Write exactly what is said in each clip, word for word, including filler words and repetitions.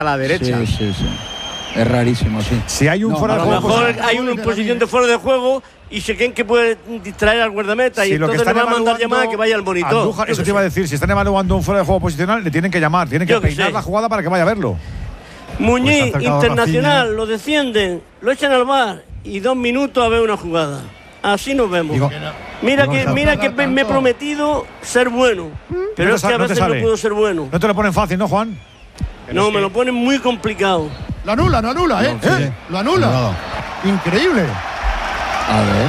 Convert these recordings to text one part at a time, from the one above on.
a la derecha. Sí, sí, sí. Es rarísimo, sí. Si hay un No, fuera a de lo juego, mejor pues, hay una posición de fuera de juego y se creen que puede distraer al guardameta si y lo que entonces le están va a mandar evaluando llamada que vaya al monitor. Andújar, Yo eso que te iba a sé. decir, si están evaluando un fuera de juego posicional, le tienen que llamar, tienen que Yo que peinar sé. la jugada para que vaya a verlo. Muñiz, Pues acercado Internacional, Rafinha. lo descienden, lo echan al bar y dos minutos a ver una jugada. Así nos vemos. Digo, mira no que, se mira tarda que me he tanto. prometido ser bueno, pero No te es que sale, a no te veces no sale. puedo ser bueno. No te lo ponen fácil, ¿no, Juan? No, me lo ponen muy complicado. Lo anula, lo anula, ¿eh? No, sí. ¿Eh? Lo anula. Anulado. Increíble. A ver.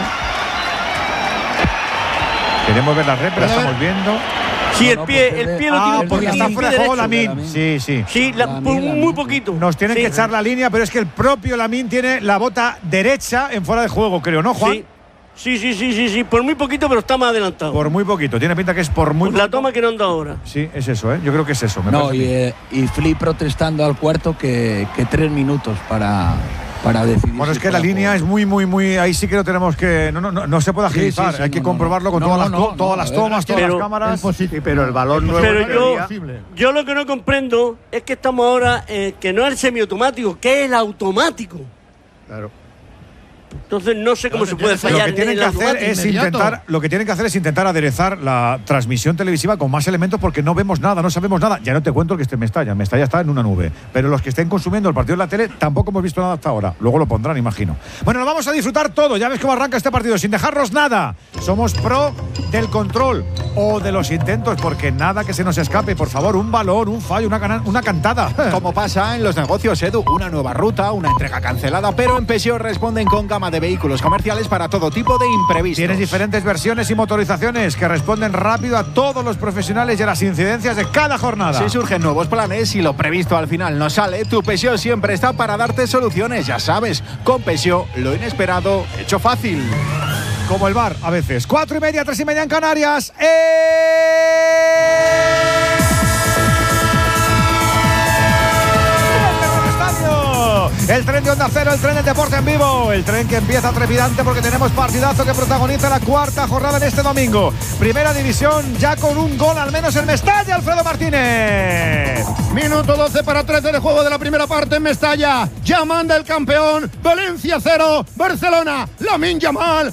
Queremos ver la red, pero la A ver. estamos viendo. Sí, No, el no, pie, porque el ve- pie lo Ah, tiene un porque poquitín está fuera de pie juego derecho. Lamine. Sí, sí. Sí, la- Lamine, por Lamine. muy poquito. Nos tienen Sí. que echar la línea, pero es que el propio Lamine tiene la bota derecha en fuera de juego, creo, ¿no, Juan? Sí. Sí, sí, sí, sí, sí, por muy poquito, pero está más adelantado. Por muy poquito. Tiene pinta que es por muy Por la poquito. toma que no anda ahora. Sí, es eso, ¿eh? Yo creo que es eso. Me No, parece y, a mí. eh, y Flick protestando al cuarto que, que tres minutos para, para decidir. Bueno, es si que la fuera línea juego. es muy, muy, muy. Ahí sí que lo tenemos que. No, no, no, no se puede Sí, sí, agilizar. sí, Hay que no, comprobarlo no, con no, todas, no, las, no, to- todas no, las a ver, tomas, todas pero- las cámaras. Imposible. Sí, pero el balón nuevo. Pero en yo, teoría- Imposible. yo lo que no comprendo es que estamos ahora, eh, que no es el semiautomático, que es el automático. Claro. Entonces no sé cómo Claro, se puede que fallar. Lo que en tienen el que hacer automático. es inmediato. intentar, lo que tienen que hacer es intentar aderezar la transmisión televisiva con más elementos porque no vemos nada, no sabemos nada. Ya no te cuento el que esté en Mestalla, Mestalla está en una nube. Pero los que estén consumiendo el partido en la tele tampoco hemos visto nada hasta ahora. Luego lo pondrán, imagino. Bueno, lo vamos a disfrutar todo. Ya ves cómo arranca este partido sin dejarnos nada. Somos pro del control o de los intentos porque nada que se nos escape. Por favor, un balón, un fallo, una, cana- una cantada. Como pasa en los negocios, Edu, una nueva ruta, una entrega cancelada, pero en Peugeot responden con gama de vehículos comerciales para todo tipo de imprevistos. Tienes diferentes versiones y motorizaciones que responden rápido a todos los profesionales y a las incidencias de cada jornada. Si surgen nuevos planes y lo previsto al final no sale, tu Peugeot siempre está para darte soluciones, ya sabes. Con Peugeot, lo inesperado, hecho fácil. Como el bar, a veces. Cuatro y media, tres y media en Canarias. ¡Eh! El tren de Onda Cero, el tren del deporte en vivo, el tren que empieza trepidante porque tenemos partidazo que protagoniza la cuarta jornada en este domingo. Primera división ya con un gol al menos en Mestalla, Alfredo Martínez. Minuto doce para trece de juego de la primera parte en Mestalla. Ya manda el campeón. Valencia cero, Barcelona, Lamine Yamal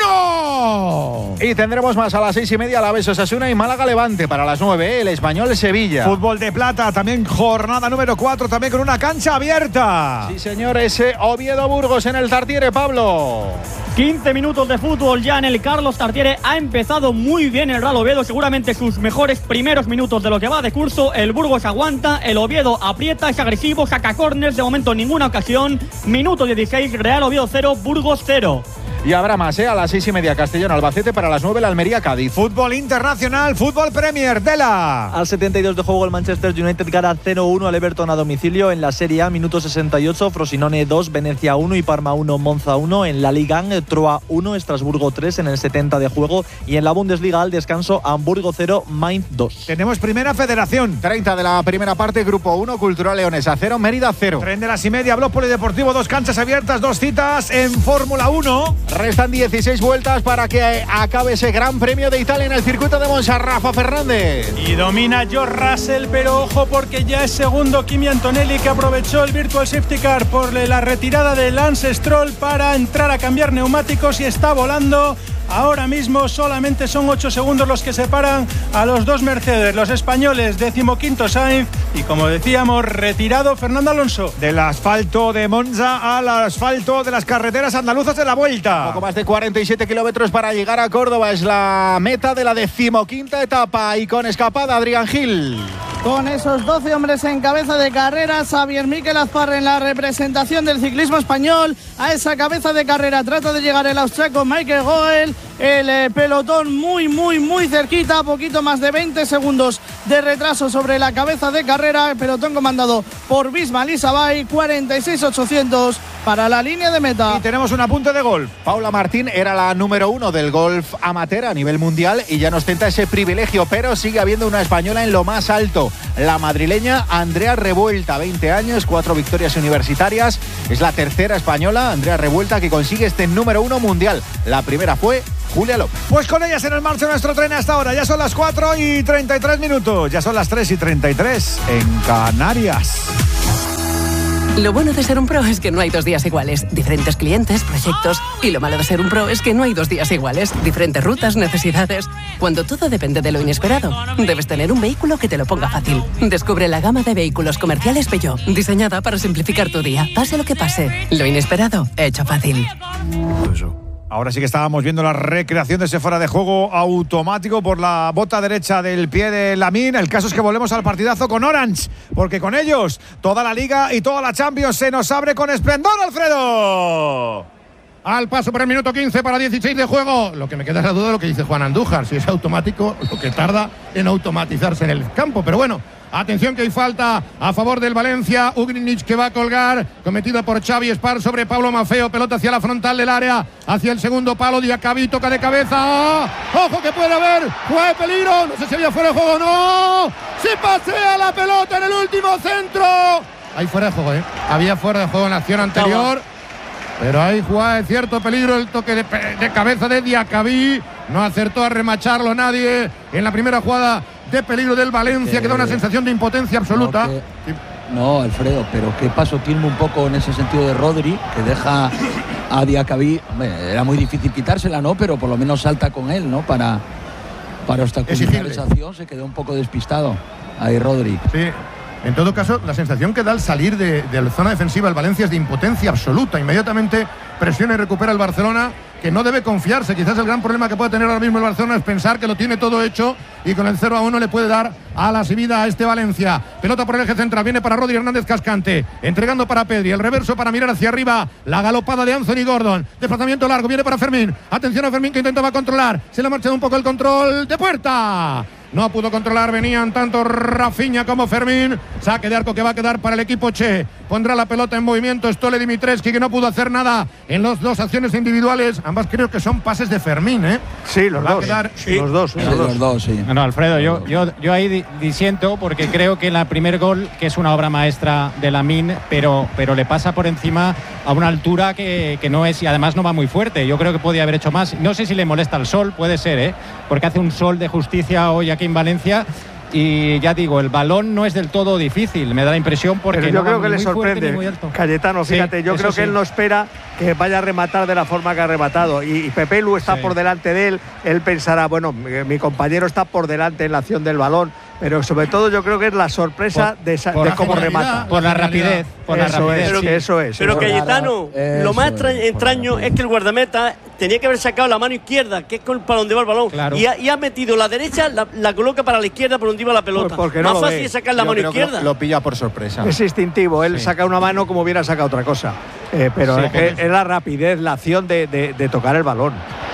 uno. Y tendremos más a las seis y media, Alavés Osasuna y Málaga Levante. Para las nueve, el Español Sevilla. Fútbol de plata, también jornada número cuatro, también con una cancha abierta. Sí, señor, ese Oviedo Burgos en el Tartiere, Pablo. quince minutos de fútbol ya en el Carlos Tartiere. Ha empezado muy bien el Real Oviedo, seguramente sus mejores primeros minutos de lo que va de curso. El Burgos aguanta, el Oviedo aprieta, es agresivo, saca córners, de momento ninguna ocasión. Minuto dieciséis, Real Oviedo cero, Burgos cero. Y habrá más, ¿eh? A las seis y media, Castellón Albacete. Para las nueve, la Almería Cádiz. Fútbol internacional, fútbol Premier, Dela. Al setenta y dos de juego el Manchester United gana cero uno al Everton a domicilio. En la Serie A, minuto sesenta y ocho, Frosinone dos, Venecia uno y Parma uno, Monza uno. En la Liga, Troa uno, Estrasburgo tres en el setenta de juego. Y en la Bundesliga, al descanso, Hamburgo cero, Mainz dos. Tenemos primera federación. treinta de la primera parte, Grupo uno, Cultural Leonesa cero, Mérida cero. Tren de las y media, Blog Polideportivo, dos canchas abiertas, dos citas en Fórmula uno. Restan dieciséis vueltas para que acabe ese Gran Premio de Italia en el circuito de Monza. Rafa Fernández. Y domina George Russell, pero ojo porque ya es segundo Kimi Antonelli, que aprovechó el Virtual Safety Car por la retirada de Lance Stroll para entrar a cambiar neumáticos y está volando. Ahora mismo solamente son ocho segundos los que separan a los dos Mercedes, los españoles, decimoquinto Sainz y, como decíamos, retirado Fernando Alonso. Del asfalto de Monza al asfalto de las carreteras andaluzas de la Vuelta. Poco más de cuarenta y siete kilómetros para llegar a Córdoba. Es la meta de la decimoquinta etapa y con escapada Adrián Gil. Con esos doce hombres en cabeza de carrera, Xavier Miquel Azpar en la representación del ciclismo español. A esa cabeza de carrera trata de llegar el austriaco Michael Goel. El eh, pelotón muy, muy, muy cerquita, poquito más de veinte segundos de retraso sobre la cabeza de carrera. El pelotón comandado por Bisbal Isabay, cuarenta y seis ochocientos para la línea de meta. Y tenemos un apunte de golf. Paula Martín era la número uno del golf amateur a nivel mundial y ya nos tenta ese privilegio, pero sigue habiendo una española en lo más alto. La madrileña Andrea Revuelta, veinte años, cuatro victorias universitarias. Es la tercera española, Andrea Revuelta, que consigue este número uno mundial. La primera fue Julia López. Pues con ellas en el marcha nuestro tren hasta ahora. Ya son las cuatro y treinta y tres minutos. Ya son las tres y treinta y tres en Canarias. Lo bueno de ser un pro es que no hay dos días iguales. Diferentes clientes, proyectos. Y lo malo de ser un pro es que no hay dos días iguales. Diferentes rutas, necesidades. Cuando todo depende de lo inesperado, debes tener un vehículo que te lo ponga fácil. Descubre la gama de vehículos comerciales Peugeot, diseñada para simplificar tu día. Pase lo que pase, lo inesperado, hecho fácil. Ahora sí que estábamos viendo la recreación de ese fuera de juego automático por la bota derecha del pie de Lamine. El caso es que volvemos al partidazo con Orange, porque con ellos toda la Liga y toda la Champions se nos abre con esplendor, Alfredo. Al paso por el minuto quince para dieciséis de juego. Lo que me queda es la duda de lo que dice Juan Andújar. Si es automático, lo que tarda en automatizarse en el campo. Pero bueno, atención que hay falta a favor del Valencia. Ugrinic que va a colgar, cometida por Xavi Espar sobre Pablo Maffeo. Pelota hacia la frontal del área, hacia el segundo palo. Diacabí toca de cabeza. ¡Ojo que puede haber! ¡Juega de peligro! No sé si había fuera de juego o no. ¡Se pasea la pelota en el último centro! Ahí fuera de juego, ¿eh? Había fuera de juego en la acción anterior. Pero ahí jugaba de cierto peligro el toque de, de cabeza de Diacabí. No acertó a remacharlo nadie en la primera jugada de peligro del Valencia, que, que da una sensación de impotencia absoluta. No, que, no, Alfredo, pero qué paso tiene un poco en ese sentido de Rodri, que deja a Diacabí. Era muy difícil quitársela, ¿no? Pero por lo menos salta con él, ¿no? Para, para obstaculizar esa acción. Se quedó un poco despistado ahí Rodri. Sí. En todo caso, la sensación que da al salir de, de la zona defensiva el Valencia es de impotencia absoluta. Inmediatamente presiona y recupera el Barcelona, que no debe confiarse. Quizás el gran problema que puede tener ahora mismo el Barcelona es pensar que lo tiene todo hecho y con el cero a uno le puede dar a la subida a este Valencia. Pelota por el eje central, viene para Rodri Hernández Cascante, entregando para Pedri, el reverso para mirar hacia arriba, la galopada de Anthony Gordon, desplazamiento largo, viene para Fermín, atención a Fermín que intentaba controlar, se le ha marchado un poco el control de puerta. No pudo controlar, venían tanto Rafinha como Fermín. Saque de arco que va a quedar para el equipo Che. Pondrá la pelota en movimiento Stole Dimitrescu, que no pudo hacer nada en las dos acciones individuales. Ambas creo que son pases de Fermín, ¿eh? Sí, los va dos. A quedar, sí, los dos. Sí, los, los dos, sí. No, no, Alfredo, yo, yo, yo ahí disiento porque creo que el primer gol, que es una obra maestra de Lamine, pero, pero le pasa por encima a una altura que, que no es, y además no va muy fuerte. Yo creo que podía haber hecho más. No sé si le molesta el sol, puede ser, ¿eh? Porque hace un sol de justicia hoy aquí en Valencia. Y ya digo, el balón no es del todo difícil, me da la impresión porque pero yo no creo va que ni le muy fuerte, sorprende ni muy alto. Cayetano, fíjate, sí, yo creo que sí. él no espera que vaya a rematar de la forma que ha rematado y, y Pepe Lu está sí. por delante de él, él pensará, bueno, mi, mi compañero está por delante en la acción del balón, pero sobre todo yo creo que es la sorpresa por, de, por de cómo remata. Por la rapidez, por eso la rapidez. Es, sí. Eso es. Pero eso Cayetano, es. lo más Eso es, extraño es que el guardameta tenía que haber sacado la mano izquierda, que es para donde va el balón, claro. y, ha, y ha metido la derecha, la, la coloca para la izquierda por donde iba la pelota. Por, más no fácil es sacar la yo mano creo izquierda. Lo, lo pilla por sorpresa. Es instintivo, él sí. saca una mano como hubiera sacado otra cosa. Eh, pero sí, es, es, es la rapidez, la acción de, de, de tocar el balón.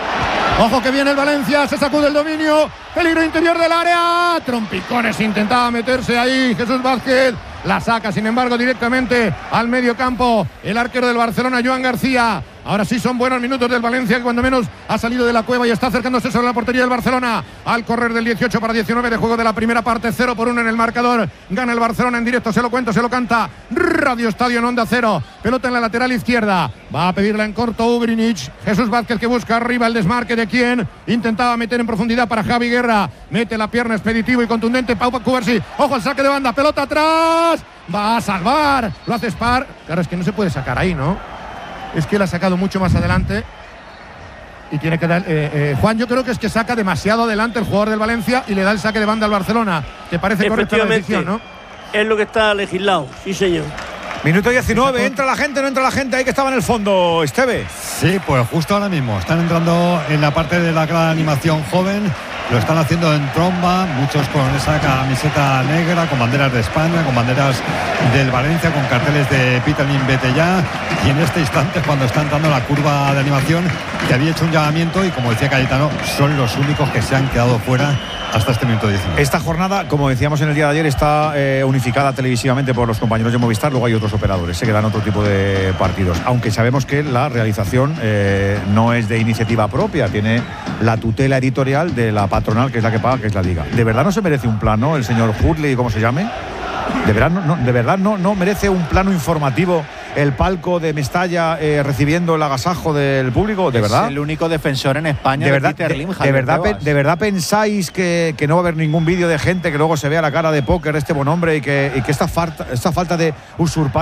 Ojo que viene el Valencia, se sacude el dominio, peligro interior del área, trompicones, intentaba meterse ahí Jesús Vázquez, la saca sin embargo directamente al medio campo el arquero del Barcelona, Joan García. Ahora sí son buenos minutos del Valencia, que cuando menos ha salido de la cueva y está acercándose sobre la portería del Barcelona. Al correr del dieciocho para diecinueve de juego de la primera parte, cero por uno en el marcador. Gana el Barcelona en directo, se lo cuento, se lo canta Radio Estadio en Onda Cero. Pelota en la lateral izquierda, va a pedirla en corto Ugrinic. Jesús Vázquez que busca arriba el desmarque de quien intentaba meter en profundidad para Javi Guerra. Mete la pierna expeditivo y contundente Pau Cubarsí. Ojo al saque de banda, pelota atrás. Va a salvar, lo hace Spar. Claro, es que no se puede sacar ahí, ¿no? Es que él ha sacado mucho más adelante y tiene que dar eh, eh, Juan, yo creo que es que saca demasiado adelante el jugador del Valencia y le da el saque de banda al Barcelona. ¿Te parece correcta la decisión, no? Es lo que está legislado, sí señor. Minuto diecinueve, entra la gente, no entra la gente, ahí que estaba en el fondo, Esteve. Sí, pues justo ahora mismo están entrando en la parte de la gran animación joven. Lo están haciendo en tromba, muchos con esa camiseta negra, con banderas de España, con banderas del Valencia, con carteles de Pitanin vete ya. Y en este instante, cuando está entrando la curva de animación, que había hecho un llamamiento y, como decía Cayetano, son los únicos que se han quedado fuera hasta este minuto diecinueve. Esta jornada, como decíamos en el día de ayer, está eh, unificada televisivamente por los compañeros de Movistar. Luego hay otros operadores, se quedan otro tipo de partidos. Aunque sabemos que la realización eh, no es de iniciativa propia, tiene la tutela editorial de la patronal, que es la que paga, que es la Liga. ¿De verdad no se merece un plano el señor Hurley, como se llame? ¿De verdad no, no, de verdad no, no merece un plano informativo el palco de Mestalla eh, recibiendo el agasajo del público? ¿De es verdad? Es el único defensor en España de, de verdad, Peter de, Lim, de, verdad pe, ¿De verdad pensáis que, que no va a haber ningún vídeo de gente que luego se vea la cara de póker de este buen hombre y que, y que esta, falta, esta falta de usurpar